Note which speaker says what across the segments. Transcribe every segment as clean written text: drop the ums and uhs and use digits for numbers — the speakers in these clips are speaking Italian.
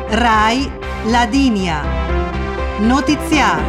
Speaker 1: Rai Ladinia. Notiziar.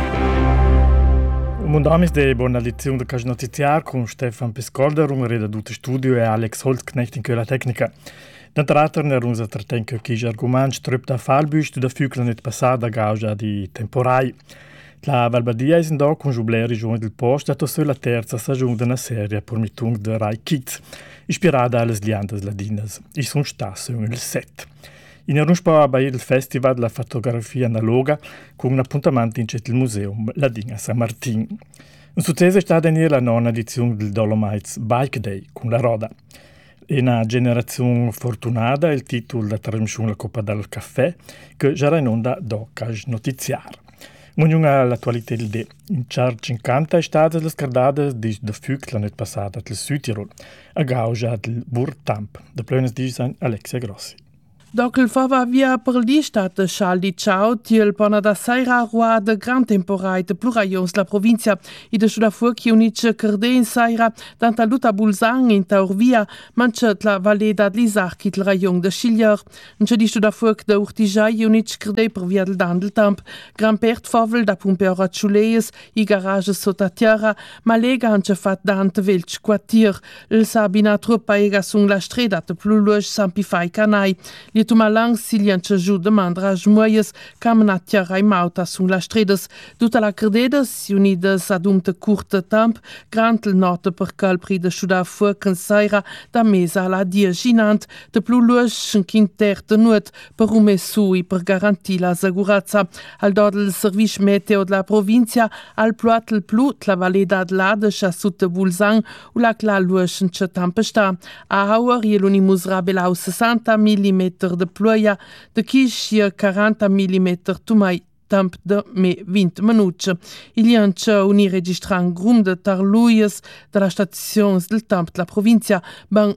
Speaker 2: Mondamis de buona lezione de Cas Notiziar con Stefan Pescolder, un redaduto studio e Alex Holzknecht in quella tecnica. D'entrata ne runza trattenca chi argument ströp da Falbüst da Fügla net passada gauja di temporai. La Valbadia è in do con Jubler regione del Post, dato solo la terza stagione della serie per mitung de Rai Kids, ispirata alle liandas ladinas. I sono stati nel set. In Erunspau a il festival della fotografia analoga con un appuntamento in il museum Ladina San Martin. Un successo è stata la nona edizione del Dolomites Bike Day con la Roda. In una generazione fortunata il titolo della trasmissione La Coppa del Caffè che già era in onda do Cas Notiziar. Ognuno l'attualità del D. In Char 50 è stata la scardata di Fügla l'anno passato del Südtirol, a Gauja del Burgtamp. Da plenes design Alexia Grossi.
Speaker 3: Doc il fava via per l'istat Charles di Ciao, tiel pona da saira rua de gran temporai de pluraions la provincia i de suda fuochi unice cerde in saira danta luta bulzang in taurvia manchet la valeda d'Lisarchi il raion de Schiller. Nce di suda fuoc de urtijai unice cerde per via del dandeltamp, gran pert fovel da pumpeora ciulees, i garage sota tierra, ma lega ance fat dante velc quartier, il sabina truppa ega sun la streda de pluluoj sampifai canai. Li tumalang silian ciaju de mandraj muies camnat tiarai mauta sun la stredes. Tutta la crededes, unides adumte curte tamp, grant il note per calpri de schuda fuoken saira da mesa la dia ginant, de plu luosch quinter de nuot per ume sui per garanti la segurazza. Al dod il service meteo de la provincia, al pluat il plut la valeda de ladech a sud de Bulzang, u la cla luoschen ce tampesta. A hauer jelunimus rabelau 60 mm de pluia, de chischia 40 mm tumai tamp de me 20 minuts. Il y a un registrant grum de tarluies de la stazione del tamp de la provincia, ban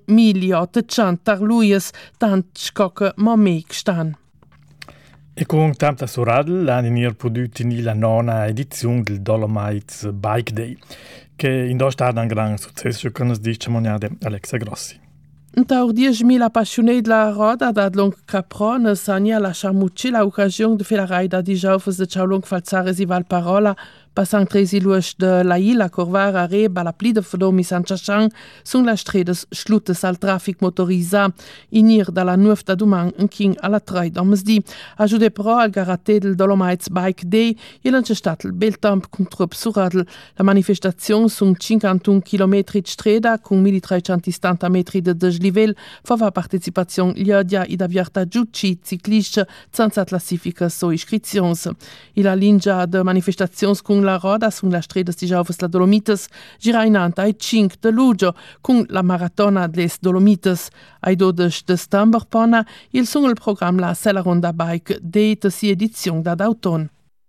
Speaker 3: 1800 tarluies, tant scoque momeic stan.
Speaker 2: E con tanta soradel l'hanno in prodotti la nona edizione del Dolomites Bike Day, che in do stata un gran successo, come dice Alexia Grossi.
Speaker 3: Taur 10.000 appassionati della roda da long caprone sania la chamucci la occasione de fela raida di jaufes de chaulong falzare si val parola passant tresi luoch de la ila corvara reba la pli de fodomi San Chachang sun la stredes schlutes al trafic motorisa inir da la nuov da dumang un king alla trai domesdi ajude pro al garate del Dolomites Bike Day jelance statel beltamp cum trup suradel la manifestazione sun 51 km di streda con 1370 metri de deslivel fava partecipazione liodia id avierta giucci ciclisti senza classifica so iscrizions ila linja de manifestazions con la roda sun la stredes di jaufes la Dolomites girainant ai 5 de luglio con la maratona des Dolomites ai 12 de stamber pona il sun il programma la Sella Ronda Bike Day si edizione da autunno.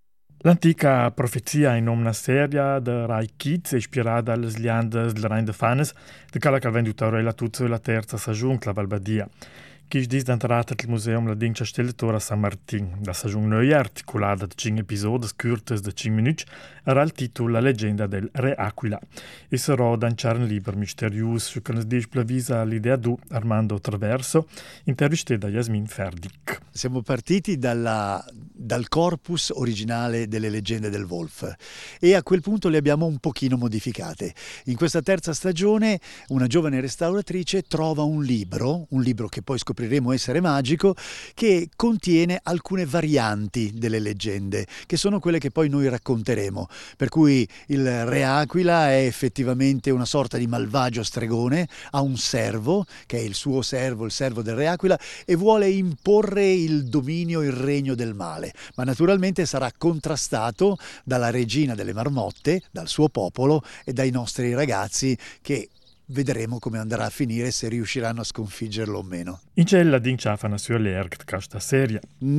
Speaker 2: L'antica profezia in una serie de Rai Kids ispirata alle liandas del Rhein de Fanes, de quella che ha venduto la tutta la terza stagione la Valbadia. Chi dis d'entrata il museum la Dincha Stelletora San Martin, la stagione neue articolata di 5 episodi curtes de 5 minuti, era il titolo La leggenda del Re Aquila. E sarà danciare un libro misterioso su che ne plavisa l'idea du Armando Traverso, intervistato da Yasmin Ferdic.
Speaker 4: Siamo partiti dal corpus originale delle leggende del Wolf e a quel punto le abbiamo un pochino modificate. In questa terza stagione una giovane restauratrice trova un libro che poi scopriremo essere magico, che contiene alcune varianti delle leggende, che sono quelle che poi noi racconteremo. Per cui il Re Aquila è effettivamente una sorta di malvagio stregone, ha un servo, che è il suo servo, il servo del Re Aquila, e vuole imporre il dominio, il regno del male. Ma naturalmente sarà contrastato dalla regina delle marmotte, dal suo popolo e dai nostri ragazzi che vedremo come andrà a finire, se riusciranno a sconfiggerlo o meno.
Speaker 2: In cella Dincha fa una sua lergt questa serie.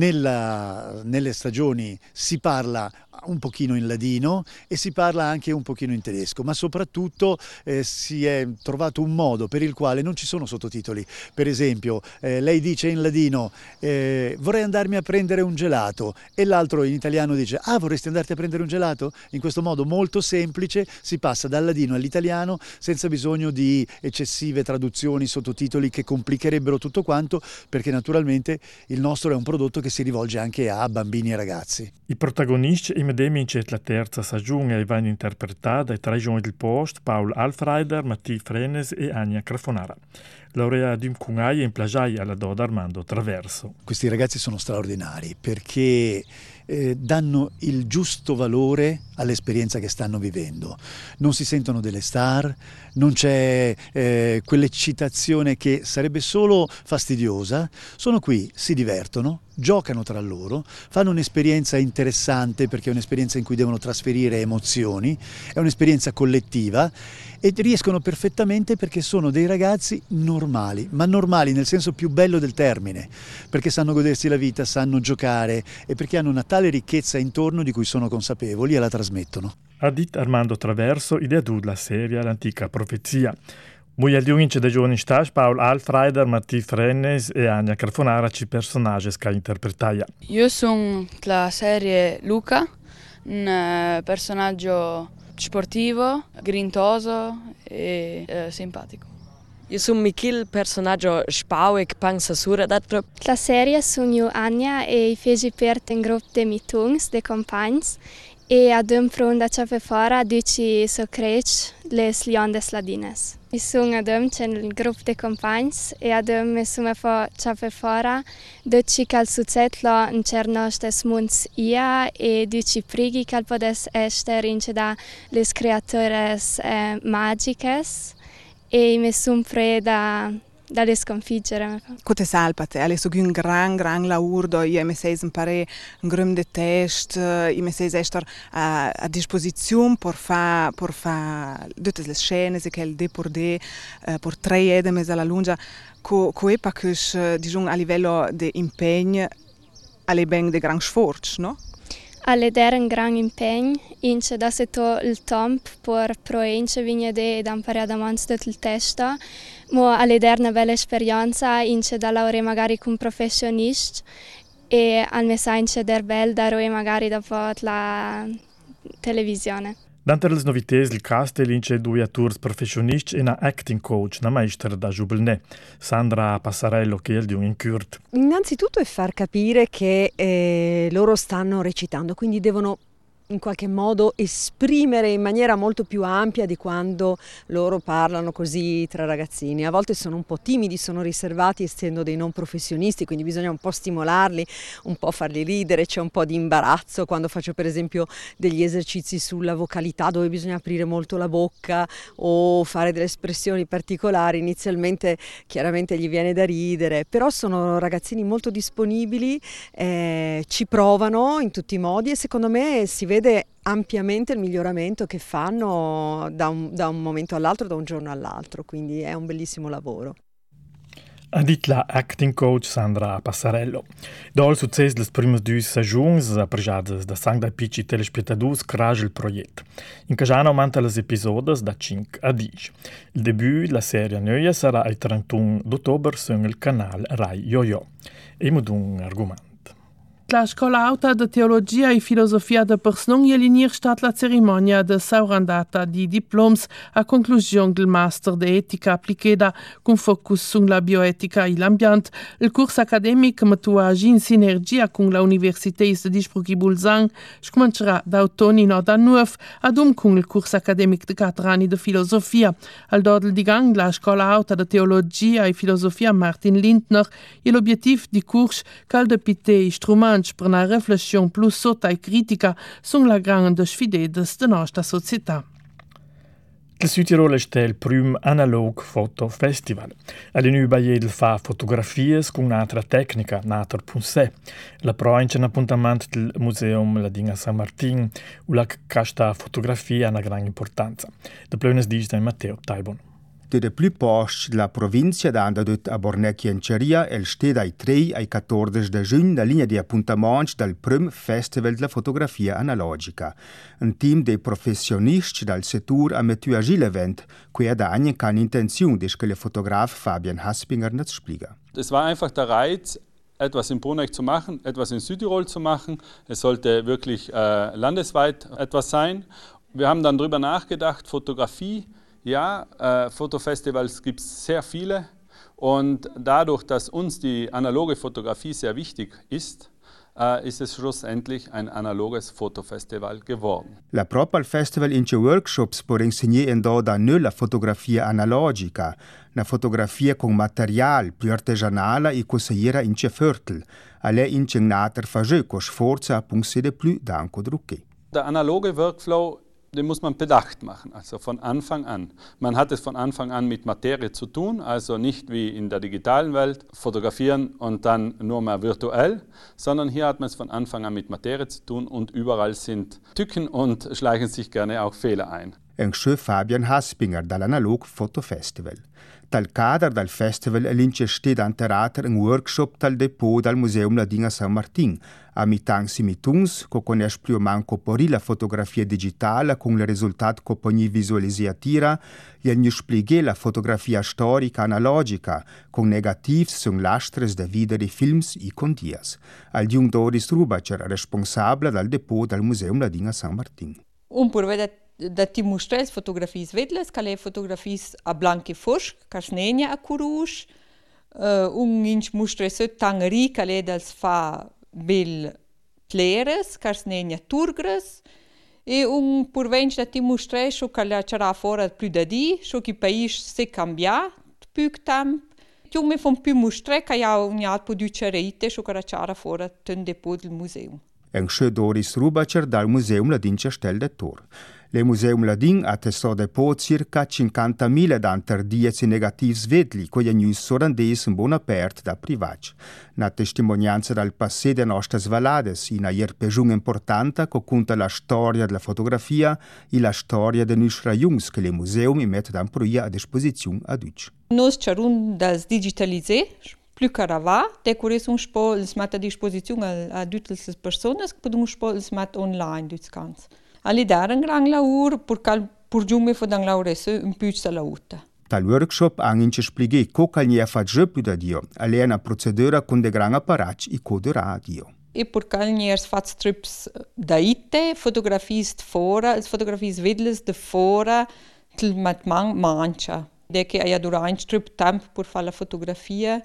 Speaker 4: Nelle stagioni si parla un pochino in ladino e si parla anche un pochino in tedesco, ma soprattutto si è trovato un modo per il quale non ci sono sottotitoli. Per esempio, lei dice in ladino vorrei andarmi a prendere un gelato e l'altro in italiano dice vorresti andarti a prendere un gelato? In questo modo molto semplice si passa dal ladino all'italiano senza bisogno di eccessive traduzioni, sottotitoli che complicherebbero tutto quanto, perché naturalmente il nostro è un prodotto che si rivolge anche a bambini e ragazzi.
Speaker 2: I protagonisti immediatamente la terza stagione vengono interpretati dai tre giovani del post, Paul Alfreider, Mattia Frenes e Ania Crafonara. Laurea di Mcungai e in plagiai alla Doda Armando Traverso.
Speaker 4: Questi ragazzi sono straordinari perché danno il giusto valore all'esperienza che stanno vivendo. Non si sentono delle star, non c'è quell'eccitazione che sarebbe solo fastidiosa. Sono qui, si divertono, giocano tra loro, fanno un'esperienza interessante perché è un'esperienza in cui devono trasferire emozioni, è un'esperienza collettiva e riescono perfettamente perché sono dei ragazzi normali, ma normali nel senso più bello del termine, perché sanno godersi la vita, sanno giocare e perché hanno una tale ricchezza intorno di cui sono consapevoli e la trasmettono.
Speaker 2: Ha detto Armando Traverso, idea della serie L'antica profezia. Muy al giunge da giovani stage Paul Alfreider, Mattia Frenes e Ania Crafonara ci personaggi che interpretaia.
Speaker 5: Io sono la serie Luca, un personaggio sportivo, grintoso e simpatico.
Speaker 6: Io sono Michel, personaggio spau e che pensa sura d'altro.
Speaker 7: La serie sono io Ania e i feci parte in gruppo de mitungs, de compagns, e ad un prunda ciape fora dici so creci les liondes ladines. I sono ad un c'è il gruppo de compagns e ad un mi sono fa ciape fora dici cal succetlo in cernostes munds ia e dici prigi cal podes ester ince da les creatores magiques e mi sono preda da le sconfiggere.
Speaker 8: Cote salpate, alle so un gran laurdo, io mi sei imparare un grum de test, io mi sei estar a disposizione per fa tutte le scene che il de por de per 3 edeme alla lunga co è perché diciamo a livello di impegno alle ben de gran sforzo, no?
Speaker 7: Alle der un gran impegno, ince da se to il tempo per proince vigne de da imparare da mans tutto il testo, mo alle der una bella esperienza, ince da laurea magari con professionisti e al messa ince der bel da roe magari dopo la televisione.
Speaker 2: Dante le novità del cast l'ince due attori professionisti e una acting coach, una maestra da Giubelnè, Sandra Passarello, che è il di un incurt.
Speaker 9: Innanzitutto è far capire che loro stanno recitando, quindi devono in qualche modo esprimere in maniera molto più ampia di quando loro parlano così tra ragazzini. A volte sono un po' timidi, sono riservati essendo dei non professionisti, quindi bisogna un po' stimolarli, un po' farli ridere, c'è un po' di imbarazzo quando faccio per esempio degli esercizi sulla vocalità dove bisogna aprire molto la bocca o fare delle espressioni particolari. Inizialmente chiaramente gli viene da ridere, però sono ragazzini molto disponibili, ci provano in tutti i modi e secondo me si vede ampiamente il miglioramento che fanno da un momento all'altro, da un giorno all'altro, quindi è un bellissimo lavoro.
Speaker 2: Ha dit la acting coach Sandra Passarello. Dal successo delle prime 2 stagioni, appreggiate da sang dai piccoli telespettatori, cresce il progetto. In Cajano aumenta le episodi da 5 a 10. Il debut della serie nuova sarà il 31 ottobre sul canale Rai Yo-Yo. E mo un argomento.
Speaker 3: La Scola Alta de Teologia e Filosofia de Persnon elinir stat la cerimonia de saurandata di diploms a conclusione del Master de Etica Applicada con focus sulla bioetica e l'ambiente. Il corso accademico metua in sinergia con la Università de Disbruck-Bulzang scomincerà da autunno da 9 ad con il corso accademico de 4 anni de filosofia. Al dodel di gang la Scola Alta de Teologia e Filosofia Martin Lindner e l'obiettivo di corso cal de pite strumenti per una riflessione più sotta e critica sulla grande sfide della nostra società.
Speaker 2: Il Südtirol è il primo Analog Photo Festival. All'inu Baie fa fotografie con un'altra tecnica, Nator Punse. La proa c'è un appuntamento del Museum Ladina San Martin, dove questa fotografia ha una grande importanza. De plenes dice Matteo Taibon.
Speaker 10: De più posti della provincia da andare a Bornecchia-Enceria e sta dai 3 ai 14 di giugno la linea di appuntamenti del primo Festival della fotografia analogica. Un team di professionisti del settore ha messo a l'evento, qui da anni keine Intention, dass der Fotograf Fabian Haspinger nicht spiega.
Speaker 11: Es war einfach der Reiz, etwas in Bruneck zu machen, etwas in Südtirol zu machen. Es sollte wirklich landesweit etwas sein. Wir haben dann darüber nachgedacht, Fotografie Ja, Fotofestivals gibt es sehr viele und dadurch, dass uns die analoge Fotografie sehr wichtig ist es schlussendlich ein analoges Fotofestival geworden.
Speaker 10: La propria al festival in workshops per insegnare da non la fotografia analogica, una fotografia con material più artigianale e conseguire in Viertel. Alle in nater fage con sforza punse de più danko drucke.
Speaker 11: Der analoge Workflow, den muss man bedacht machen, also von Anfang an. Man hat es von Anfang an mit Materie zu tun, also nicht wie in der digitalen Welt, fotografieren und dann nur mal virtuell, sondern hier hat man es von Anfang an mit Materie zu tun und überall sind Tücken und schleichen sich gerne auch Fehler ein.
Speaker 10: Enche Fabian Haspinger dall'Analog Fotofestival. Tal cadre del festival l'ince sted anterater un workshop tal depot dal Museum Ladin a San Martin, a mitang simituns, co conosce più manco pori la fotografia digitale con il risultato che ogni visualizzatira, e ne spieghe la fotografia storica analogica, con negativi sun lastres da vita di films e con dias. Al jung Doris Rubacher, responsabile dal depot dal Museum Ladin a San Martin.
Speaker 12: Un purvedet da ti mostrels fotografies vedles, cale fotografies a blanc e fosc, cas nenia a curusch, un inch mostrels tangeri cale dels fa bel pleres, cas nenia turgres, e un purvench da ti mostrels scho cale c'era fora più da di, scho chi país se cambia, più temp, tu me fon più mostre ca ja un alt po ducereite scho cara c'era fora ten depot del museum.
Speaker 10: Enche Doris Rubacher dal Museum Ladin Castel de Tor. Le Museum Ladin ha testo depot circa 50.000 d'anter 10 negativs vedli, coi agnus sorandesi in buona apert da privac. Na testimonianza dal passé de nostras valades, in aier pejung importante co conta la storia della fotografia e la storia de nostra jungs che le museum met dan proia a disposizione ad uc.
Speaker 12: Nos cerun das digitaliser, plus carava, decuris un spo ils mat a disposizione a tutte le persone che podun spo ils mat online duts cans. Ali dar un gran laur pur giume fodan laurese un pütsa lauta.
Speaker 10: Tal workshop han ince spieghe co calnia fa giù da dio, alle una procedura con de gran apparati e co de radio.
Speaker 12: E pur calniers fat strips da ite, fotografies fora, els fotografies vedles de fora, til mat mancha. De che hai dura un strip temp pur fa la fotografia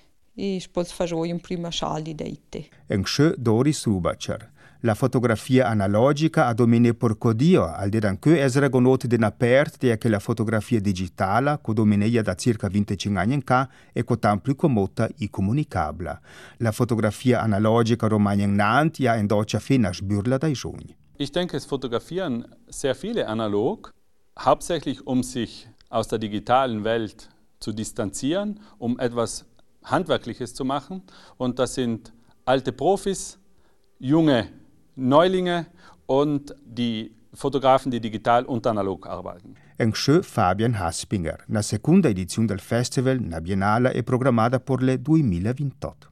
Speaker 12: e spots fa gioi in prima scialdi da ite.
Speaker 10: Enche Doris Rubacher. La fotografia analogica a domine por codio, al dedanque es regonot den apert de che la fotografia digitale, co domineia da circa 25 anni in ca, e co tan più comoda e comunicabla. La fotografia analogica romagna in nant ja in doccia fina sbürla dai giugni.
Speaker 11: Ich denke, es fotografieren sehr viele analog, hauptsächlich um sich aus der digitalen Welt zu distanzieren, um etwas Handwerkliches zu machen. Und das sind alte Profis, junge Neulinge und die Fotografen, die digital und analog arbeiten.
Speaker 10: Enche Fabian Haspinger. La seconda edizione del festival, na biennale, è programmata per le 2028.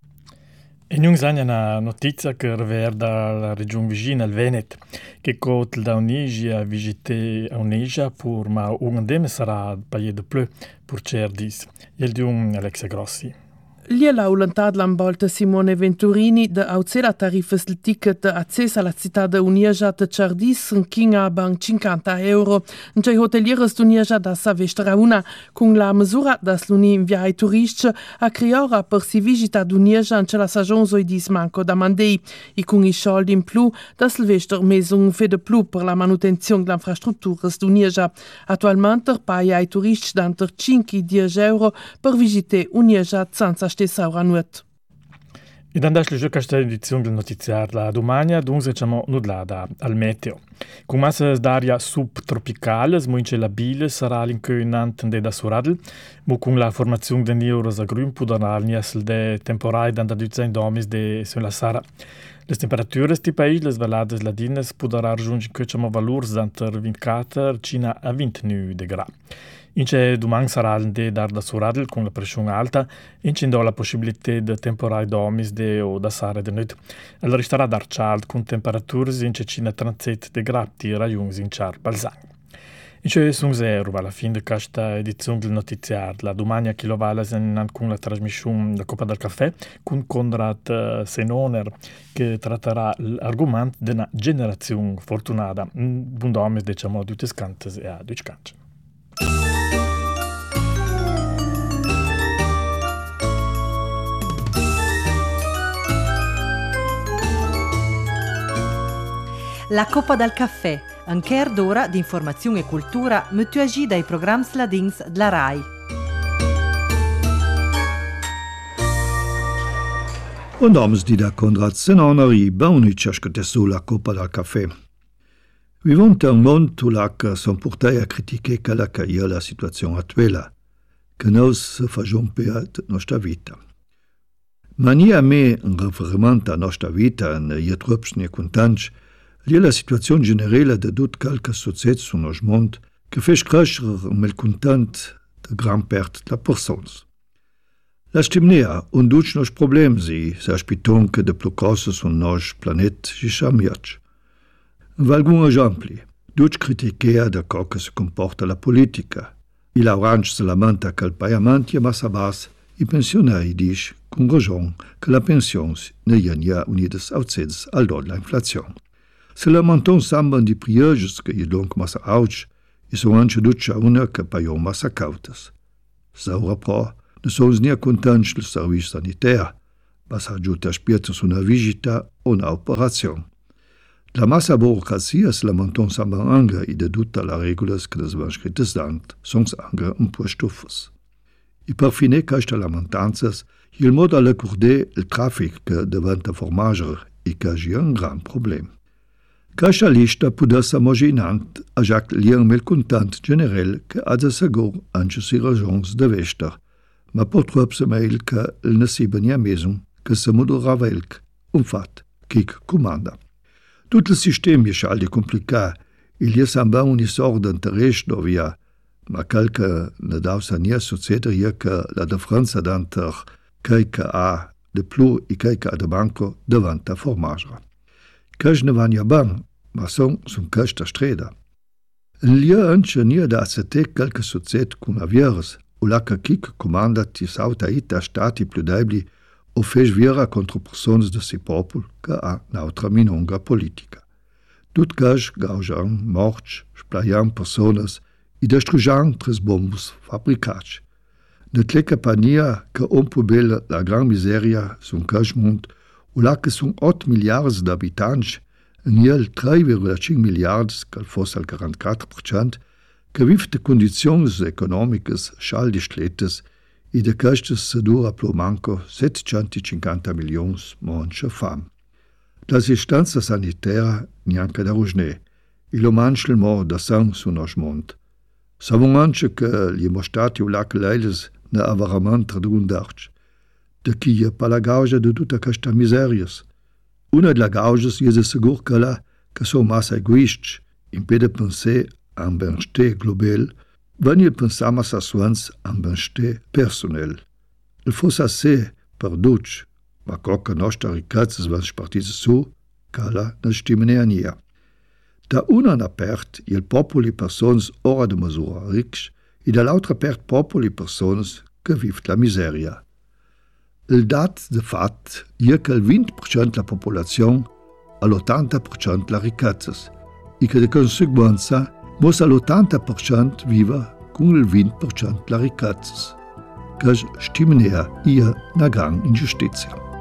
Speaker 2: E non c'è una notizia che rivela dalla regione vicina, il Veneto, che contro da Unigi a visitare Unigi per ma un deme sarà il paese di più per cerdis. Il di un Alexa Grossi.
Speaker 3: Lia laulantat l'ambolta Simone Venturini de auzela tarifes del ticket de access alla città de Unija de Ciardis in Kinga bank 50 euro. In cei hotelieres d'Unija da sa vestra una con la misura das luni invia ai turisti a criora per si visita d'Unija in la stagione soidis manco da mandei e con i soldi in più das silvester mesung fe de più per la manutenzione dell'infrastruttura d'Unija. Attualmente paia ai turisti d'anter 5-10 euro per visitare Unija senza stessa nuot.
Speaker 2: E dan daš ležo questa edizione del notiziar la domani, dunque facciamo nullada al meteo. Con masse d'aria subtropicale, smuince labile sarà l'incoinante da suradel, ma con la formazione di neuros a grün puderal niesel de temporai dan da duzen domis de sulla sara. Le temperature sti país, les valades ladines, puderar raggiungere che c'amo valors d'anter 24 cina a 29 degrà. Ince domani sarà il de dar da suradel con la pressione alta, ince do la possibilità di temporai domis de o da sare de noit. Allora starà dar ciald con temperature ince cina 37 degrà ti raiungs in char balzang. Ince sono zero alla fine di questa edizione del notiziar. La domani a Chilovalas con la trasmissione La Coppa del Caffè con Konrad Senoner che tratterà l'argomento della generazione fortunata. Buon domis diciamo a tutte scantes e a tutte scantes.
Speaker 1: La Coppa dal Caffè, un quart d'ora di informazione e cultura metuagi dai programmi ladins della RAI.
Speaker 13: Und namens di da Konrad Senonari, baunic ascoltesso la Coppa dal Caffè. Vivons un mond où son portail a critiqué la situation attuelle, que nous faisons perdre nostra vita. Mania me un riferimento a nostra vita in ietrupsni contanci, li la situazione generale de tot qualche società su nos mond che fa crescere un content de gran perte de persone. La stimnea un duc nos problemi si aspiton che de plocose su nos planet si chamiac. Valgun esempi, duc critichea de co che si comporta la politica. Il orange se lamenta che il paiement è massa bas, i pensionari dice con ragione che la pensione ne è unides autzeds al do la inflazione. Se lamenton samban di prieges che i donc massa auch, i so anche duccia una che paion massa cautas. Saura pro, ne sono nia contanci del servizio sanitaire, ma sa giuta spiezza su una visita o una operazione. La massa burocrazia se lamenton samban anche i de tutta la regolas che des van scrittes dant, songs anche un po' stuffes. I per fine questa lamentanzas, il modo alle curde il traffic che diventa formager e che è un gran problema. Questa lista può essere immaginante a Jacques Lien il contant generale che ha segur anche si ragions de vester, ma purtroppo se meil che il nasiben ja mesum che se modura velc, un fat, chic comanda. Tutto il sistema è aldi complicato, il è samba un sorda interesse dovia, ma qualche ne dausa nia succedere che la differenza d'anter che ha de più e che ha de banco diventa formaggio. Kaj ne van ja bang, ma son questa strada. L'ia anche nia da accettare qualche succed con avieres, o la che chic comanda ti sauta ita stati più debli o fece viera contro persone de si popol che ha un'altra minonga politica. Tut kaj gaujan, morts, splajan personas e destrujan tres bombus fabricats. Ne tleca pania che un po' bella la gran miseria sun kaj mund o la che sun 8 miliardi di abitanti, in il 3,5 miliardi, che fosse al 44%, che vive de condizioni economiche schaldi schletes e de questo se dura pro manco 750 milioni monche fam. L'assistenza sanitaria neanche da rugné, e lo manchel mor da sang su nos mond. Savon anche che gli mostati o la che leiles ne avaramant redundarci, de chi per la gauja de tutta questa miserias. Una de la gaujas è segur che la che so massa egoistici, impede pensare a un benestè global, veni pensiamo a suans a un benestè personal. Il fosse assai perduc, ma coca nostra ricchezza van spartite su, che la ne stimene nia. Da una apert il popoli personas ora de misura ricch, e dall'altra apert popoli personas che vive la miseria. Il dat de fat è che il 20% la popolazione ha l'80% la ricchezza e che di conseguenza mos all'80% viva con il 20% la ricchezza. Che stimnea ia una gran ingiustizia.